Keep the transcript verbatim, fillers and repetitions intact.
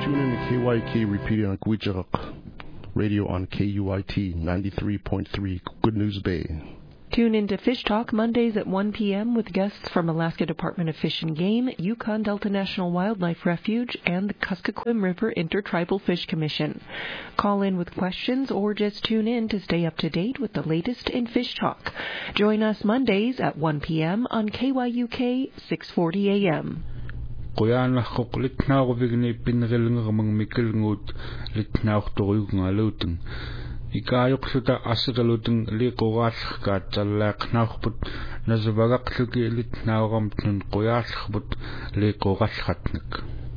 Tune in to K Y K repeated on Gwich'ak Radio on K U I T ninety-three point three Good News Bay. Tune in to Fish Talk Mondays at one p.m. with guests from Alaska Department of Fish and Game, Yukon Delta National Wildlife Refuge, and the Kuskokwim River Intertribal Fish Commission. Call in with questions or just tune in to stay up to date with the latest in Fish Talk. Join us Mondays at one p.m. on K Y U K six forty a.m. Qoyaanarqoq litnaaruvigni pinrilngermang mikilnguut litnaartoruyugngaluuteng ikaayuqsuta assiqaluteng liqoraallrkaat tallaaqnaarput nasuvagaqluki litnaaramtnun qoyaallrput liqorallratnek.